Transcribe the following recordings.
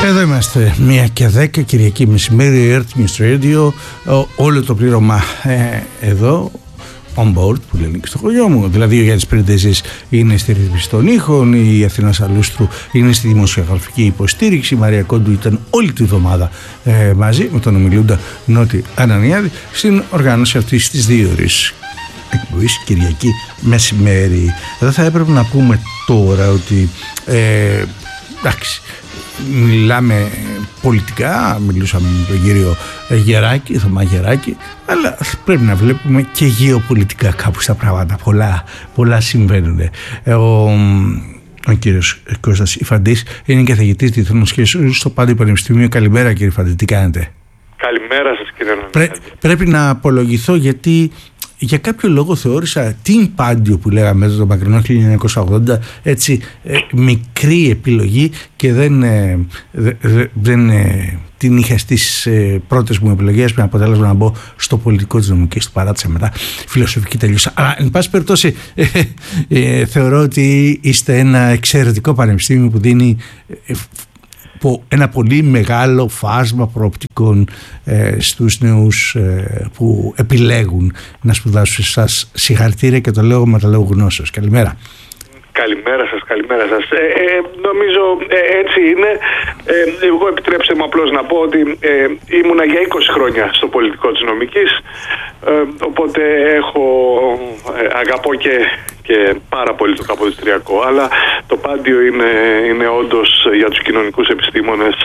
Εδώ είμαστε 1:10 Κυριακή μεσημέρι, Earth News Radio. Όλο το πλήρωμα εδώ on board που λένε και στο χωριό μου. Δηλαδή ο Γιάννης Πριντεζής είναι στη ρύθμιση των ήχων, η Αθηνά Σαλούστρου είναι στη δημοσιογραφική υποστήριξη, η Μαρία Κόντου ήταν όλη τη εβδομάδα μαζί με τον ομιλούντα Νότι Ανανιάδη στην οργάνωση αυτής της 2 ώρες εκπομπής Κυριακή μεσημέρι. Δεν θα έπρεπε να πούμε τώρα ότι εντάξει, μιλάμε πολιτικά, μιλούσαμε με τον κύριο Γεράκη, Θωμά Γεράκη, αλλά πρέπει να βλέπουμε και γεωπολιτικά κάπου στα πράγματα. Πολλά συμβαίνουν. Ο κύριος Κώστας Ιφαντής είναι καθηγητής διεθνών σχέσεων στο Πάντιο Πανεπιστήμιο. Καλημέρα κύριε Ιφαντή, τι κάνετε? Καλημέρα σας κύριε Πρέπει να απολογηθώ γιατί για κάποιο λόγο θεώρησα την Πάντιο που λέγαμε το μακρινό 1980 έτσι μικρή επιλογή και δεν την είχα στις πρώτες μου επιλογές με αποτέλεσμα να μπω στο πολιτικό της νομικής, το παράτησα μετά, φιλοσοφική τελείωσα. Αλλά εν πάση περιπτώσει θεωρώ ότι είστε ένα εξαιρετικό πανεπιστήμιο που δίνει ένα πολύ μεγάλο φάσμα προοπτικών στους νέους που επιλέγουν να σπουδάσουν. Σας συγχαρητήρια και το λέω με το λόγο γνώσεως. Καλημέρα. Καλημέρα σας. Νομίζω έτσι είναι. Εγώ επιτρέψτε μου απλώς να πω ότι ήμουνα για 20 χρόνια στο πολιτικό της νομικής, οπότε αγαπώ και πάρα πολύ το καποδιστριακό, αλλά το Πάντιο είναι όντως για τους κοινωνικούς επιστήμονες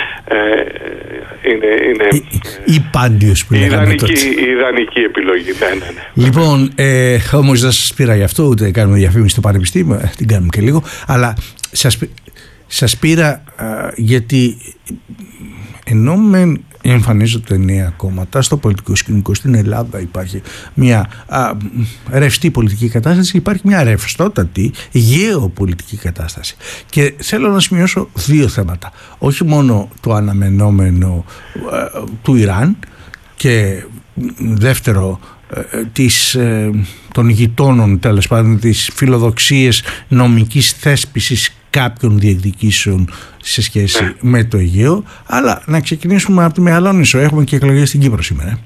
είναι η Πάντιος που λέγαμε τότε. Η ιδανική επιλογή. Ναι. Λοιπόν, όμως δεν σας πήρα γι' αυτό, ούτε κάνουμε διαφήμιση στο πανεπιστήμιο, την κάνουμε και λίγο, αλλά σας πήρα γιατί ενώ εμφανίζονται νέα κόμματα στο πολιτικό σκηνικό στην Ελλάδα, υπάρχει μια ρευστή πολιτική κατάσταση, υπάρχει μια ρευστότατη γεωπολιτική κατάσταση και θέλω να σημειώσω 2 θέματα. Όχι μόνο το αναμενόμενο του Ιράν και δεύτερο των γειτόνων, τέλος πάντων τις φιλοδοξίες νομικής θέσπισης κάποιων διεκδικήσεων σε σχέση με το Αιγαίο, αλλά να ξεκινήσουμε από τη Μεγαλόνισσο. Έχουμε και εκλογές στην Κύπρο σήμερα.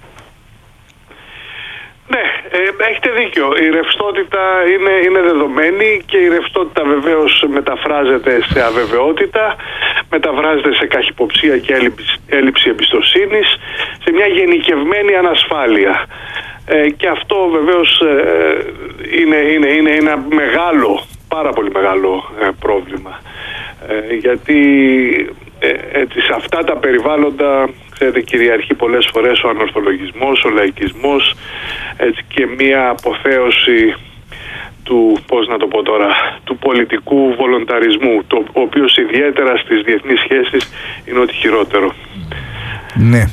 Ναι, έχετε δίκιο. Η ρευστότητα είναι δεδομένη και η ρευστότητα βεβαίως μεταφράζεται σε αβεβαιότητα, μεταφράζεται σε καχυποψία και έλλειψη εμπιστοσύνης, σε μια γενικευμένη ανασφάλεια. Και αυτό βεβαίως είναι ένα μεγάλο, πάρα πολύ μεγάλο πρόβλημα, γιατί σε αυτά τα περιβάλλοντα, ξέρετε, κυριαρχεί πολλές φορές ο ανορθολογισμός, ο λαϊκισμός, έτσι, και μία αποθέωση του, του πολιτικού βολονταρισμού, ο οποίος ιδιαίτερα στις διεθνείς σχέσεις είναι ό,τι χειρότερο. Ναι.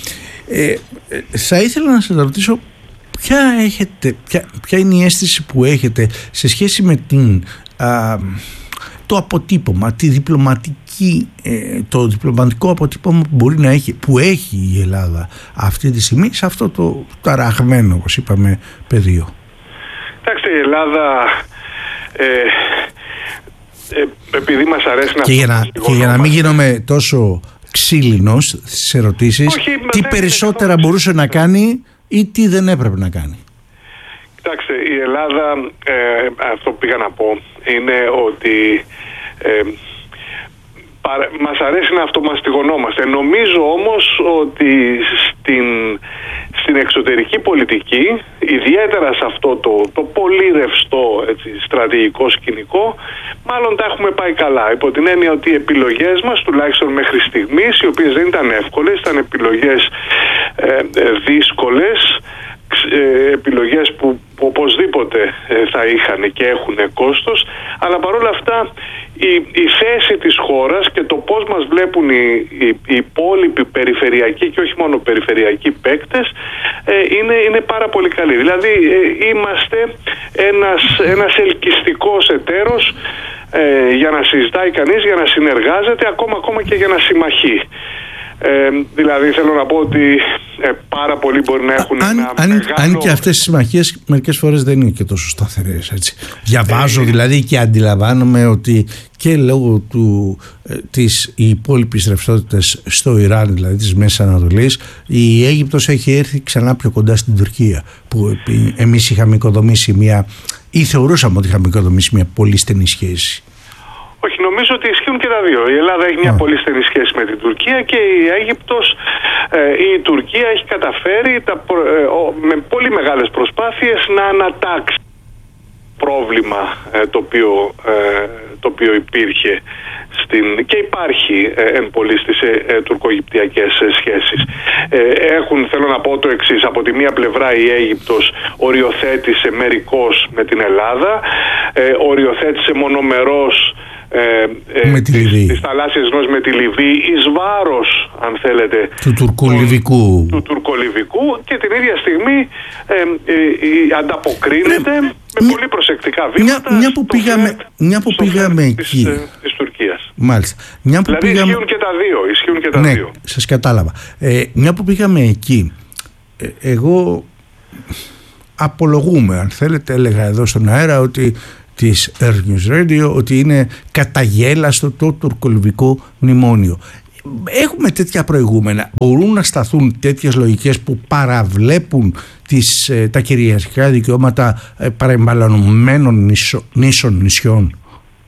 Θα ήθελα να σας ρωτήσω ποια είναι η αίσθηση που έχετε σε σχέση με το αποτύπωμα, το διπλωματικό αποτύπωμα που έχει η Ελλάδα αυτή τη στιγμή σε αυτό το ταραγμένο, όπως είπαμε, πεδίο. Κοιτάξτε, η Ελλάδα επειδή μας αρέσει και για να μην γίνομαι τόσο ξύλινος στις ερωτήσεις, τι περισσότερα μπορούσε να κάνει ή τι δεν έπρεπε να κάνει? Κοιτάξτε, η Ελλάδα, αυτό που πήγα να πω είναι ότι μας αρέσει να αυτομαστιγωνόμαστε. Νομίζω όμως ότι στην εξωτερική πολιτική, ιδιαίτερα σε αυτό το πολύ ρευστό, έτσι, στρατηγικό σκηνικό, μάλλον τα έχουμε πάει καλά. Υπό την έννοια ότι οι επιλογές μας, τουλάχιστον μέχρι στιγμής, οι οποίες δεν ήταν εύκολες, ήταν επιλογές δύσκολες, επιλογές που οπωσδήποτε θα είχαν και έχουν κόστος, αλλά παρόλα αυτά η θέση της χώρας και το πώς μας βλέπουν οι υπόλοιποι περιφερειακοί και όχι μόνο περιφερειακοί παίκτες είναι πάρα πολύ καλή. Δηλαδή είμαστε ένας ελκυστικός εταίρος για να συζητάει κανείς, για να συνεργάζεται, ακόμα και για να συμμαχεί. Δηλαδή θέλω να πω ότι πάρα πολλοί μπορεί να έχουν αν και αυτές οι συμμαχίες μερικές φορές δεν είναι και τόσο σταθερές, έτσι. Διαβάζω δηλαδή και αντιλαμβάνομαι ότι και λόγω της υπόλοιπης ρευστότητας στο Ιράν, δηλαδή της Μέσης Ανατολής, η Αίγυπτος έχει έρθει ξανά πιο κοντά στην Τουρκία, που εμείς είχαμε οικοδομήσει ή θεωρούσαμε ότι είχαμε οικοδομήσει μια πολύ στενή σχέση. Όχι, νομίζω ότι ισχύουν και τα δύο. Η Ελλάδα έχει μια πολύ στενή σχέση με την Τουρκία και η Αίγυπτος, η Τουρκία έχει καταφέρει με πολύ μεγάλες προσπάθειες να ανατάξει πρόβλημα το οποίο υπήρχε και υπάρχει εν πολύ στις τουρκο-αιγυπτιακές σχέσεις. Θέλω να πω το εξής: από τη μία πλευρά η Αίγυπτος οριοθέτησε μερικώς με την Ελλάδα, οριοθέτησε μονομερώς τις θαλάσσιες γνώσεις με τη Λιβύη εις βάρος, αν θέλετε, του τουρκολιβικού, και την ίδια στιγμή ανταποκρίνεται με πολύ προσεκτικά βήματα μια που πήγαμε εκεί της Τουρκίας. Μάλιστα. Δηλαδή ισχύουν και τα δύο. Σας κατάλαβα. Μια που πήγαμε εκεί, εγώ απολογούμε, αν θέλετε, έλεγα εδώ στον αέρα ότι της Earth News Radio, ότι είναι καταγέλαστο το τουρκολιβικό μνημόνιο. Έχουμε τέτοια προηγούμενα? Μπορούν να σταθούν τέτοιες λογικές που παραβλέπουν τα κυριαρχικά δικαιώματα παρεμβαλλονωμένων νησιών?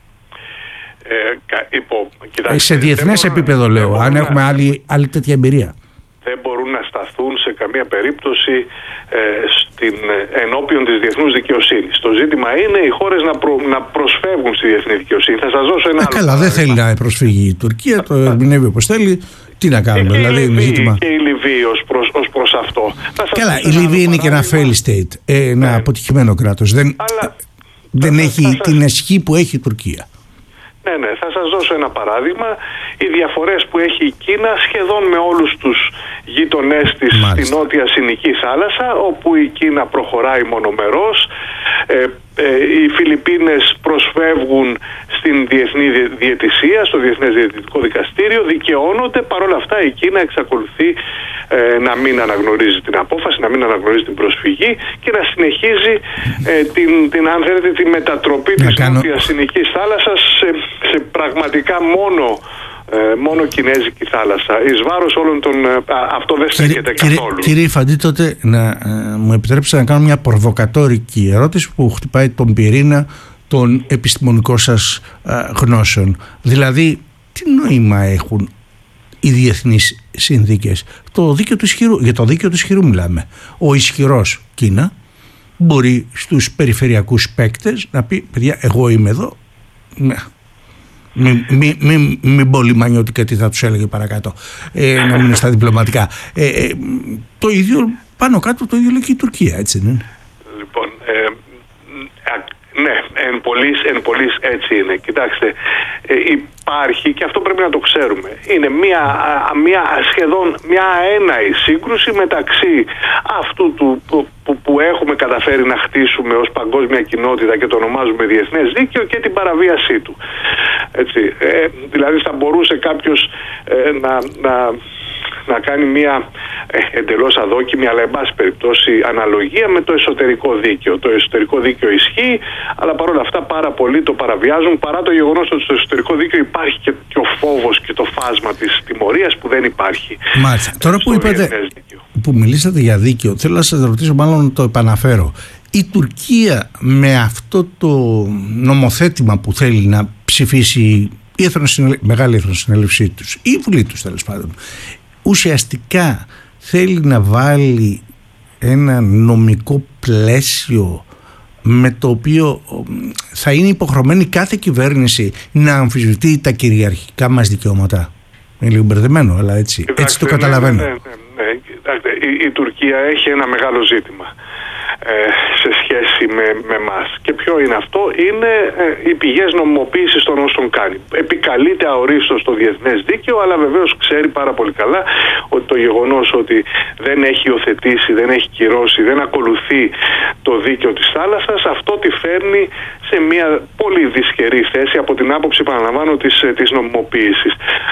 Σε διεθνές επίπεδο λέω, αν έχουμε άλλη τέτοια εμπειρία. Δεν μπορούν να σταθούν σε καμία περίπτωση ενώπιον της διεθνούς δικαιοσύνης. Το ζήτημα είναι οι χώρες να προσφεύγουν στη διεθνή δικαιοσύνη. Θα σας δώσω ένα άλλο. Καλά, δεν θέλει να προσφύγει η Τουρκία, το ερμηνεύει όπως θέλει. Τι να κάνουμε, δηλαδή είναι ζήτημα. Και η Λιβύη ως προς αυτό. Καλά, η Λιβύη είναι και ένα fail state, ένα αποτυχημένο κράτος. Δεν έχει την ισχύ που έχει η Τουρκία. Ναι, θα σας δώσω ένα παράδειγμα. Οι διαφορές που έχει η Κίνα σχεδόν με όλους τους γείτονές της στη νότια Συνική θάλασσα, όπου η Κίνα προχωράει μονομερός. Οι Φιλιππίνες προσφεύγουν στην διεθνή διαιτησία, στο Διεθνές Διαιτητικό Δικαστήριο, δικαιώνονται. Παρόλα αυτά η Κίνα εξακολουθεί να μην αναγνωρίζει την απόφαση, να μην αναγνωρίζει την προσφυγή και να συνεχίζει αν θέλετε, τη μετατροπή της νότιας Συνικής θάλασσας σε πραγματικά μόνο κινέζικη θάλασσα, εις βάρος όλων των... Αυτό δεν στέκεται καθόλου. Κύριε Φαντή, τότε μου επιτρέψετε να κάνω μια προβοκατόρικη ερώτηση που χτυπάει τον πυρήνα των επιστημονικών σας γνώσεων. Δηλαδή, τι νόημα έχουν οι διεθνείς συνθήκες? Για το δίκαιο του ισχυρού μιλάμε. Ο ισχυρός, Κίνα, μπορεί στους περιφερειακούς παίκτες να πει: παιδιά, εγώ είμαι εδώ. Μην πω λιμανιώτικα τι θα τους έλεγε παρακάτω, να μείνουν στα διπλωματικά. Το ίδιο πάνω κάτω, το ίδιο λέει και η Τουρκία, έτσι δεν είναι? Λοιπόν, ναι, εν πολλής έτσι είναι. Κοιτάξτε, υπάρχει, και αυτό πρέπει να το ξέρουμε, είναι σχεδόν μια αέναη σύγκρουση μεταξύ αυτού που έχουμε καταφέρει να χτίσουμε ως παγκόσμια κοινότητα και το ονομάζουμε διεθνές δίκαιο, και την παραβίασή του. Έτσι, δηλαδή θα μπορούσε κάποιος να κάνει μια εντελώς αδόκιμη, αλλά εν πάση περιπτώσει αναλογία με το εσωτερικό δίκαιο. Το εσωτερικό δίκαιο ισχύει, αλλά παρόλα αυτά πάρα πολλοί το παραβιάζουν, παρά το γεγονός ότι στο εσωτερικό δίκαιο υπάρχει και ο φόβος και το φάσμα της τιμωρίας που δεν υπάρχει. Μάλιστα. Τώρα που είπατε, που μιλήσατε για δίκαιο, θέλω να σας ρωτήσω, μάλλον το επαναφέρω. Η Τουρκία με αυτό το νομοθέτημα που θέλει να ψηφίσει η Μεγάλη Εθνοσυνέλευσή τους, ή η Βουλή τους τέλος πάντων, ουσιαστικά θέλει να βάλει ένα νομικό πλαίσιο με το οποίο θα είναι υποχρεωμένη κάθε κυβέρνηση να αμφισβητεί τα κυριαρχικά μας δικαιώματα. Είναι λίγο μπερδεμένο, αλλά έτσι το καταλαβαίνω. Ναι. Η Τουρκία έχει ένα μεγάλο ζήτημα σε σχέση σχέση με εμάς. Και ποιο είναι αυτό? Είναι οι πηγές νομιμοποίησης των όσων κάνει. Επικαλείται αορίστως το διεθνές δίκαιο, αλλά βεβαίως ξέρει πάρα πολύ καλά ότι το γεγονός ότι δεν έχει υιοθετήσει, δεν έχει κυρώσει, δεν ακολουθεί το δίκαιο της θάλασσας, αυτό τη φέρνει σε μια πολύ δυσχερή θέση από την άποψη, παραλαμβάνω, της νομιμοποίησης.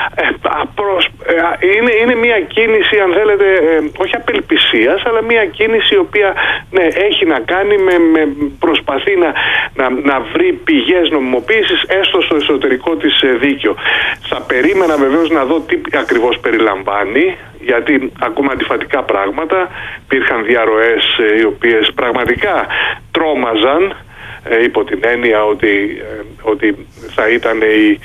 Είναι μια κίνηση, αν θέλετε, όχι απελπισίας, αλλά μια κίνηση η οποία έχει να κάνει προσπαθεί να βρει πηγές νομιμοποίησης έστω στο εσωτερικό της δίκαιο. Θα περίμενα βεβαίως να δω τι ακριβώς περιλαμβάνει, γιατί ακούμε αντιφατικά πράγματα. Υπήρχαν διαρροές οι οποίες πραγματικά τρόμαζαν, υπό την έννοια ότι θα ήταν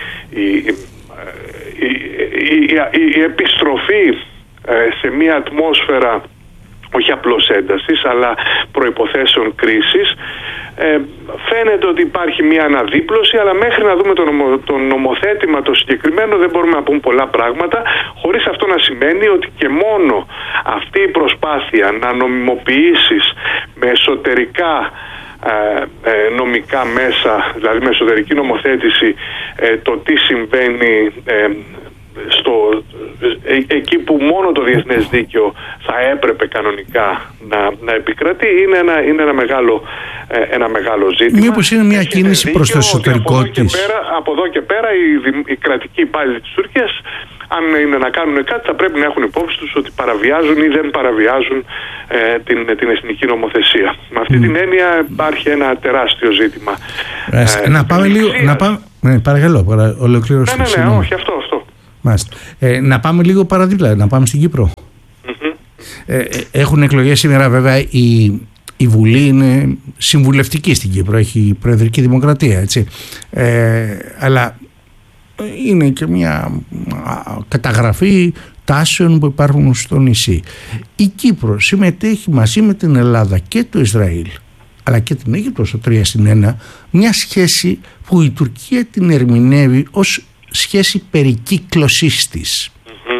η επιστροφή σε μια ατμόσφαιρα όχι απλώς έντασης, αλλά προϋποθέσεων κρίσης. Φαίνεται ότι υπάρχει μια αναδίπλωση, αλλά μέχρι να δούμε το νομοθέτημα το συγκεκριμένο δεν μπορούμε να πούμε πολλά πράγματα, χωρίς αυτό να σημαίνει ότι και μόνο αυτή η προσπάθεια να νομιμοποιήσεις με εσωτερικά νομικά μέσα, δηλαδή με εσωτερική νομοθέτηση, το τι συμβαίνει εκεί που μόνο το διεθνές δίκαιο θα έπρεπε κανονικά να επικρατεί, είναι ένα μεγάλο ζήτημα. Μήπως είναι μια κίνηση προς το εσωτερικό της? Από εδώ και πέρα οι κρατικοί υπάλληλοι της Τουρκίας, αν είναι να κάνουν κάτι, θα πρέπει να έχουν υπόψη τους ότι παραβιάζουν ή δεν παραβιάζουν την εθνική νομοθεσία. Με αυτή την έννοια υπάρχει ένα τεράστιο ζήτημα. Να πάμε λίγο... Παρακαλώ, ολοκλήρωση. Ναι, όχι, αυτό. Να πάμε λίγο παραδίπλα, να πάμε στην Κύπρο. Έχουν εκλογές σήμερα, βέβαια. Η Βουλή είναι συμβουλευτική στην Κύπρο, έχει προεδρική δημοκρατία, έτσι. Αλλά είναι και μια καταγραφή τάσεων που υπάρχουν στο νησί. Η Κύπρος συμμετέχει μαζί με την Ελλάδα και το Ισραήλ, αλλά και την Αίγυπτο στο 3-1, μια σχέση που η Τουρκία την ερμηνεύει ως σχέση περικύκλωσής της.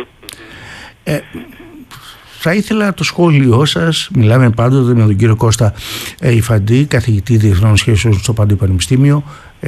Θα ήθελα το σχόλιο σας. Μιλάμε πάντοτε με τον κύριο Κώστα Ιφαντή, καθηγητή διεθνών σχέσεων στο Παντού Πανεπιστήμιο,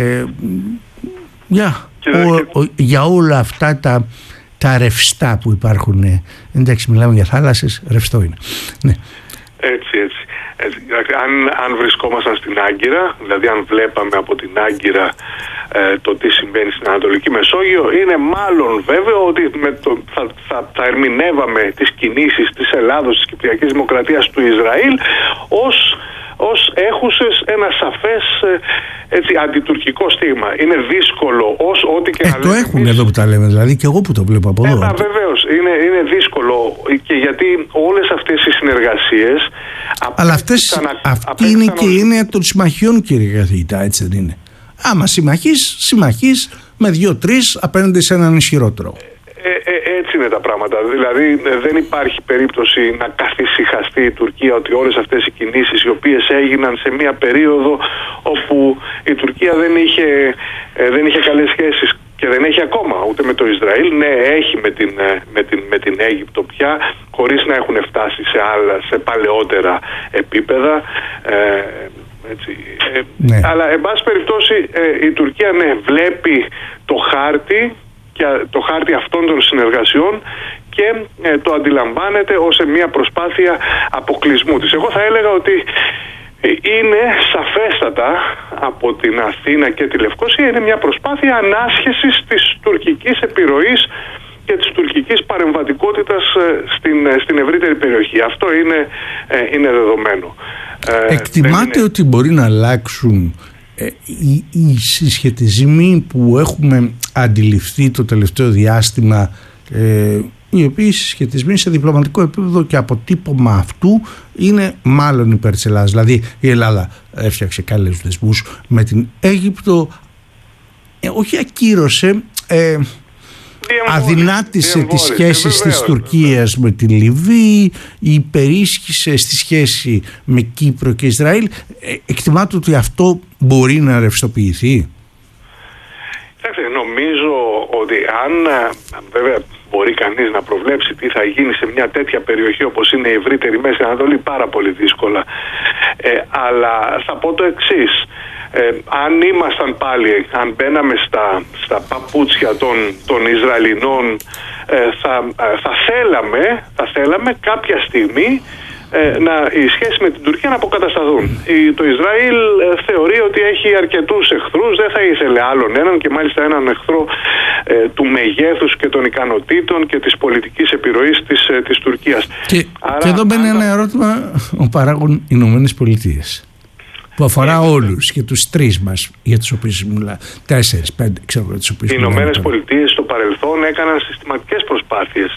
για όλα αυτά τα ρευστά που υπάρχουν. Εντάξει, μιλάμε για θάλασσες, ρευστό είναι. Ναι. Έτσι. Αν βρισκόμασταν στην Άγκυρα, δηλαδή αν βλέπαμε από την Άγκυρα το τι συμβαίνει στην Ανατολική Μεσόγειο, είναι μάλλον βέβαιο ότι θα ερμηνεύαμε τις κινήσεις της Ελλάδος, της Κυπριακής Δημοκρατίας, του Ισραήλ ως έχουσες ένα σαφές αντιτουρκικό στίγμα. Είναι δύσκολο ό,τι και να λέμε. Το έχουν εδώ που τα λέμε, δηλαδή, και εγώ που το βλέπω από εδώ. Βεβαίως, είναι δύσκολο, και γιατί όλες αυτές οι συνεργασίες... Αλλά αυτή είναι και η έννοια των συμμαχιών, κύριε καθηγητά, έτσι δεν είναι? Άμα συμμαχείς με 2-3 απέναντι σε έναν ισχυρότερο. Έτσι είναι τα πράγματα. Δηλαδή δεν υπάρχει περίπτωση να καθησυχαστεί η Τουρκία ότι όλες αυτές οι κινήσεις οι οποίες έγιναν σε μια περίοδο όπου η Τουρκία δεν είχε καλές σχέσεις και δεν έχει ακόμα ούτε με το Ισραήλ. Ναι, έχει με την Αίγυπτο πια, χωρίς να έχουν φτάσει σε παλαιότερα επίπεδα. Ναι. Αλλά εν πάση περιπτώσει η Τουρκία βλέπει το χάρτη αυτών των συνεργασιών και το αντιλαμβάνεται ως μια προσπάθεια αποκλεισμού της. Εγώ θα έλεγα ότι είναι σαφέστατα από την Αθήνα και τη Λευκοσία, είναι μια προσπάθεια ανάσχεσης της τουρκικής επιρροής και της τουρκικής παρεμβατικότητας στην ευρύτερη περιοχή. Αυτό είναι δεδομένο. Εκτιμάται ότι μπορεί να αλλάξουν οι συσχετισμοί που έχουμε αντιληφθεί το τελευταίο διάστημα, οι οποίοι συσχετισμοί σε διπλωματικό επίπεδο και αποτύπωμα αυτού είναι μάλλον υπέρ της Ελλάδας? Δηλαδή η Ελλάδα έφτιαξε καλούς δεσμούς με την Αίγυπτο, όχι ακύρωσε, αδυνάτησε τις σχέσεις της Τουρκίας με τη Λιβύη, υπερίσχυσε στη σχέση με Κύπρο και Ισραήλ. Εκτιμάται ότι αυτό μπορεί να ρευστοποιηθεί? Νομίζω ότι αν βέβαια μπορεί κανείς να προβλέψει τι θα γίνει σε μια τέτοια περιοχή όπως είναι η ευρύτερη Μέση Ανατολή, πάρα πολύ δύσκολα. Αλλά θα πω το εξής. Αν ήμασταν πάλι, αν μπαίναμε στα παπούτσια των Ισραηλινών, θα θέλαμε κάποια στιγμή οι σχέσεις με την Τουρκία να αποκατασταθούν. Το Ισραήλ θεωρεί ότι έχει αρκετούς εχθρούς, δεν θα ήθελε άλλον έναν, και μάλιστα έναν εχθρό του μεγέθους και των ικανοτήτων και της πολιτικής επιρροής της Τουρκίας. Και εδώ μπαίνει ένα ερώτημα, ο παράγων Ηνωμένες Πολιτείες, που αφορά όλους και τους τρεις μας, για τους οποίους μιλά, 4-5 ξέρω για τους οποίους οι Ηνωμένες Πολιτείες στο παρελθόν έκαναν συστηματικές προσπάθειες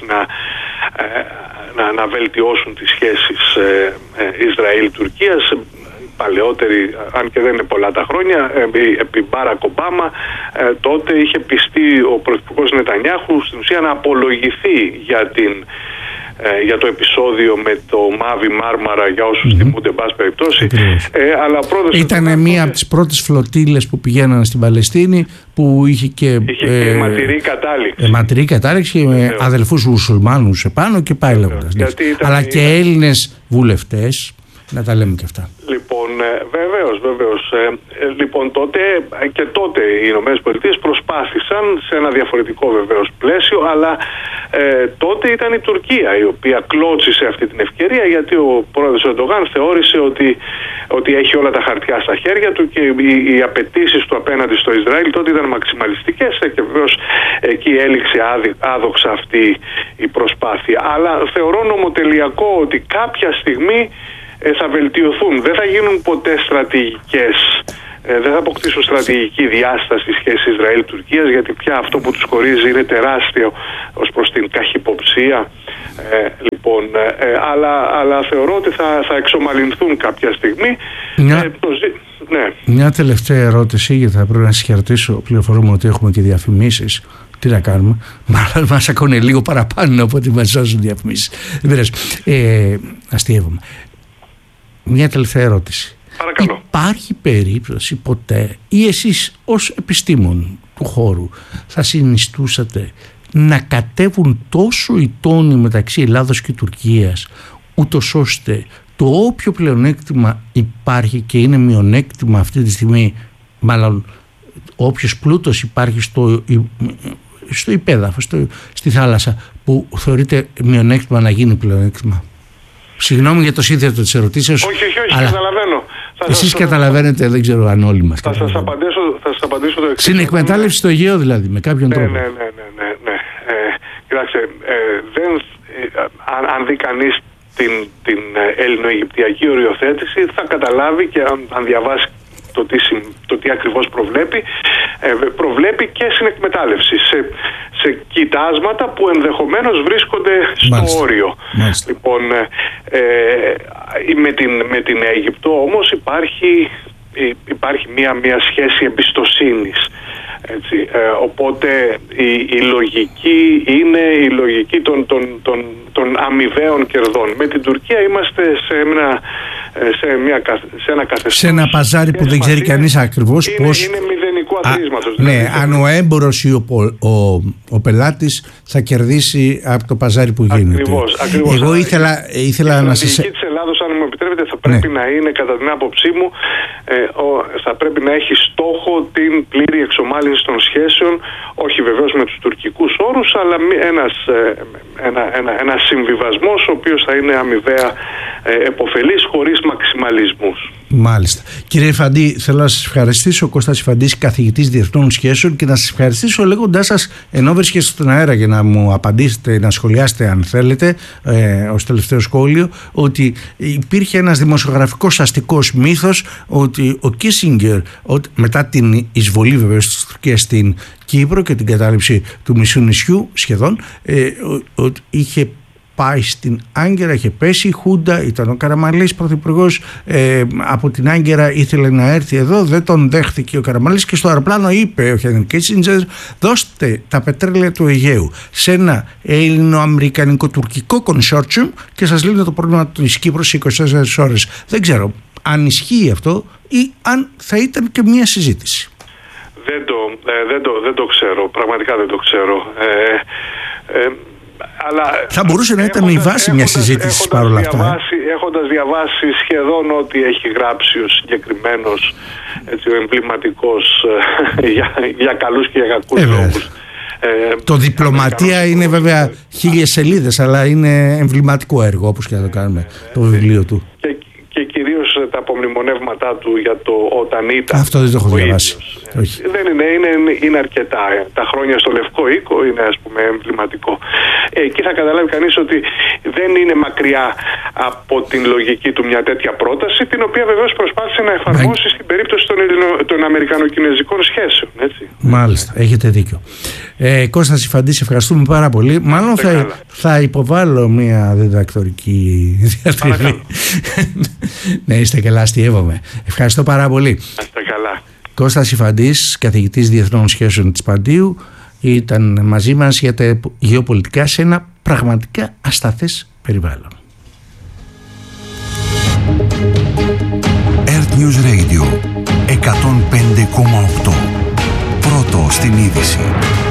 να βελτιώσουν τις σχέσεις Ισραήλ-Τουρκίας. Παλαιότερη, αν και δεν είναι πολλά τα χρόνια, επί Μπάρακ Ομπάμα, τότε είχε πιστεί ο πρωθυπουργός Νετανιάχου στην ουσία να απολογηθεί για το επεισόδιο με το Μάβι Μάρμαρα, για όσους θυμούνται, εν πάση περιπτώσει. Αλλά ήταν μία από τις πρώτες φλωτίλες που πηγαίναν στην Παλαιστίνη, που είχε και ματηρή κατάληξη με αδελφούς μουσουλμάνους επάνω και πάει λέγοντας. Αλλά και Έλληνες βουλευτές, να τα λέμε και αυτά. Λοιπόν, βεβαίως. Λοιπόν, τότε οι Ηνωμένες Πολιτείες προσπάθησαν σε ένα διαφορετικό βεβαίως πλαίσιο, αλλά τότε ήταν η Τουρκία η οποία κλώτσισε αυτή την ευκαιρία, γιατί ο πρόεδρος Ερντογάν θεώρησε ότι έχει όλα τα χαρτιά στα χέρια του και οι απαιτήσεις του απέναντι στο Ισραήλ τότε ήταν μαξιμαλιστικές, και βεβαίως εκεί έληξε άδοξα αυτή η προσπάθεια. Αλλά θεωρώ νομοτελειακό ότι κάποια στιγμή θα βελτιωθούν. Δεν θα γίνουν ποτέ στρατηγικές, δεν θα αποκτήσουν στρατηγική διάσταση σχέση Ισραήλ-Τουρκίας, γιατί πια αυτό που τους χωρίζει είναι τεράστιο ως προς την καχυποψία. Αλλά θεωρώ ότι θα εξομαλυνθούν κάποια στιγμή. Μια τελευταία ερώτηση, γιατί θα πρέπει να σας χαιρετήσω. Πληροφορούμε ότι έχουμε και διαφημίσεις. Τι να κάνουμε, μας ακούνε λίγο παραπάνω από ότι μας σώσουν διαφημίσεις. Δεν πειράζει, αστείευομαι. Μια τελευταία ερώτηση. Παρακαλώ. Υπάρχει περίπτωση ποτέ, ή εσείς ως επιστήμον του χώρου, θα συνιστούσατε να κατέβουν τόσο οι τόνοι μεταξύ Ελλάδος και Τουρκίας, ούτως ώστε το όποιο πλεονέκτημα υπάρχει και είναι μειονέκτημα αυτή τη στιγμή, μάλλον όποιος πλούτος υπάρχει στο υπέδαφο, στη θάλασσα, που θεωρείται μειονέκτημα, να γίνει πλεονέκτημα? Συγγνώμη για το σύνθετο της ερωτήσεως. Όχι, καταλαβαίνω. Εσείς καταλαβαίνετε, δεν ξέρω αν όλοι μας. Θα σας απαντήσω το εξής. Συνεκμετάλλευση στο Αιγαίο δηλαδή, με κάποιον τρόπο. Ναι. Κοιτάξτε, αν δει κανείς την ελληνο-αιγυπτιακή οριοθέτηση, θα καταλάβει, και αν διαβάσει το τι ακριβώς προβλέπει και συνεκμετάλλευση σε κοιτάσματα που ενδεχομένως βρίσκονται στο όριο. Μάλιστα. Λοιπόν, με την Αίγυπτο όμως υπάρχει μια σχέση εμπιστοσύνης. Έτσι, οπότε η λογική είναι η λογική των αμοιβαίων κερδών. Με την Τουρκία είμαστε σε ένα καθεστώς. Σε ένα παζάρι που δεν ξέρει κανείς ακριβώς πώς. Είναι μηδενικού αθροίσματος. Ναι, αν ο έμπορος ή ο πελάτης θα κερδίσει από το παζάρι που γίνεται. Ακριβώς. Εγώ ήθελα να σας. Η στρατηγική της Ελλάδος, αν μου επιτρέπετε, θα πρέπει να είναι, κατά την άποψή μου, θα πρέπει να έχει στόχο την πλήρη εξομάλυνση των σχέσεων, όχι βεβαίως με τους τουρκικούς όρους, αλλά ένας συμβιβασμός ο οποίος θα είναι αμοιβαία επωφελής, χωρίς μαξιμαλισμούς. Μάλιστα. Κύριε Φαντή, θέλω να σας ευχαριστήσω. Ο Κώστας Φαντής, καθηγητής Διεθνών Σχέσεων, και να σας ευχαριστήσω λέγοντάς σας, ενώ βρίσκεστε στον αέρα, για να μου απαντήσετε, να σχολιάσετε αν θέλετε, ως τελευταίο σχόλιο, ότι υπήρχε ένας δημοσιογραφικός αστικός μύθος ότι ο Κίσινγκερ, μετά την εισβολή βεβαίως της Τουρκίας στην Κύπρο και την κατάληψη του μισού νησιού σχεδόν, ότι είχε πάει στην Άγκυρα, είχε πέσει η Χούντα, ήταν ο Καραμανλής πρωθυπουργός, από την Άγκυρα ήθελε να έρθει εδώ, δεν τον δέχτηκε ο Καραμανλής, και στο αεροπλάνο είπε ο Χένρι Κίσινγκερ, δώστε τα πετρέλαια του Αιγαίου σε ένα ελληνο-αμερικανικό-τουρκικό consortium και σας λύνει το πρόβλημα της Κύπρου σε 24 ώρες. Δεν ξέρω αν ισχύει αυτό ή αν θα ήταν και μια συζήτηση. Δεν το ξέρω, πραγματικά δεν το ξέρω. Αλλά θα μπορούσε να ήταν η βάση μια συζήτηση παρόλα αυτά. Έχοντας διαβάσει σχεδόν ό,τι έχει γράψει ο συγκεκριμένος, ο εμβληματικός για καλούς και για κακούς λόγους. Το διπλωματία είναι βέβαια 1000 σελίδες, αλλά είναι εμβληματικό έργο, όπως και να το κάνουμε το βιβλίο του. Και κυρίως τα απομνημονεύματά του για το όταν ήταν. Αυτό δεν το έχω διαβάσει. Δεν είναι αρκετά. Τα χρόνια στο Λευκό Οίκο είναι, ας πούμε, εμβληματικό. Εκεί θα καταλάβει κανείς ότι δεν είναι μακριά από την λογική του μια τέτοια πρόταση, την οποία βεβαίως προσπάθησε να εφαρμόσει στην περίπτωση των Αμερικανοκινεζικών σχέσεων. Έτσι. Μάλιστα, έχετε δίκιο. Κώστα Συφαντή, ευχαριστούμε πάρα πολύ. Μάλλον θα υποβάλω μια διδακτορική διατριβή. Ναι, είστε καλά, αστειεύομαι. Ευχαριστώ πάρα πολύ. Είστε καλά. Κώστας Συφαντής, καθηγητής Διεθνών Σχέσεων της Παντίου, ήταν μαζί μας για τα γεωπολιτικά σε ένα πραγματικά ασταθές περιβάλλον. Earth News Radio 105,8. Πρώτο στην είδηση.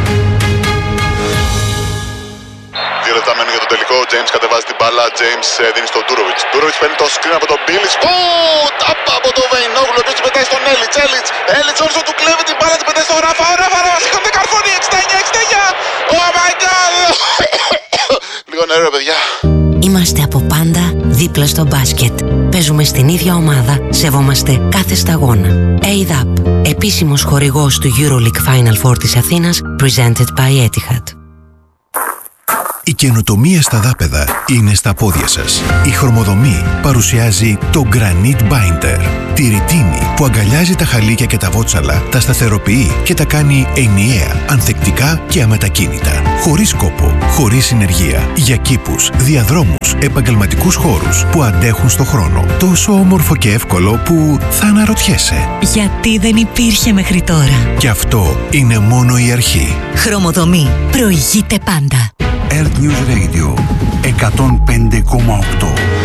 2 λεπτά μένουν για το τελικό. Ο James κατεβάζει την μπάλα. James δίνει στον Ντούροβιτς. Ντούροβιτς παίρνει το screen από τον Μπίλις. Τάπα από τον Βεϊνόγλου. Ο οποίος την πετάει στον Έλιτς. Έλιτς όρσο του κλέβει την μπάλα. Την πετάει στον Ράφα. Ο Ράφα σηκώνεται καρφώνει. 69. Oh my god. Λίγο νερό, παιδιά. Είμαστε από πάντα δίπλα στο μπάσκετ. Παίζουμε στην ίδια ομάδα. Σεβόμαστε κάθε σταγόνα. ADAP, επίσημος χορηγός του EuroLeague Final Four της Αθήνας. Presented by Etihad. Η καινοτομία στα δάπεδα είναι στα πόδια σας. Η Χρωμοδομή παρουσιάζει το Granite Binder. Τη ρητίνη που αγκαλιάζει τα χαλίκια και τα βότσαλα, τα σταθεροποιεί και τα κάνει ενιαία, ανθεκτικά και αμετακίνητα. Χωρίς κόπο, χωρίς συνεργεία. Για κήπους, διαδρόμους, επαγγελματικούς χώρους που αντέχουν στο χρόνο. Τόσο όμορφο και εύκολο που θα αναρωτιέσαι. Γιατί δεν υπήρχε μέχρι τώρα. Και αυτό είναι μόνο η αρχή. Χρωμοδομή. Προηγείται πάντα. Earth News Radio 105,8.